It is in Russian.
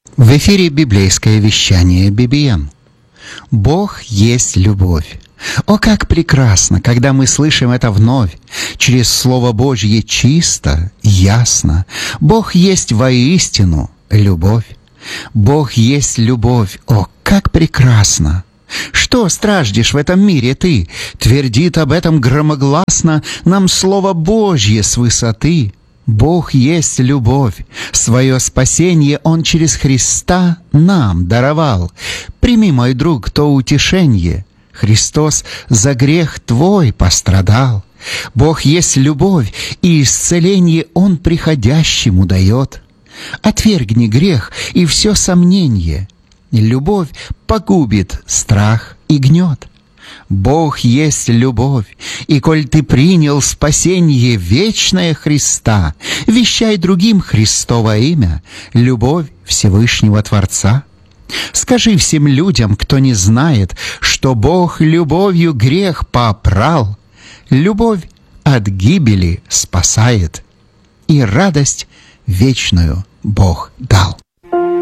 В эфире библейское вещание BBM. Бог есть любовь. О, как прекрасно, когда мы слышим это вновь, через Слово Божье чисто, ясно. Бог есть воистину любовь. Бог есть любовь. О, как прекрасно! Что страждешь в этом мире ты? Твердит об этом громогласно нам Слово Божье с высоты. Бог есть любовь. Свое спасение Он через Христа нам даровал. Прими, мой друг, то утешенье. Христос за грех твой пострадал. Бог есть любовь, и исцеление Он приходящему дает. Отвергни грех и все сомнение. Любовь погубит страх и гнет. Бог есть любовь, и коль ты принял спасение вечное Христа, вещай другим Христово имя, любовь Всевышнего Творца. Скажи всем людям, кто не знает, что Бог любовью грех попрал, любовь от гибели спасает, и радость вечную Бог дал.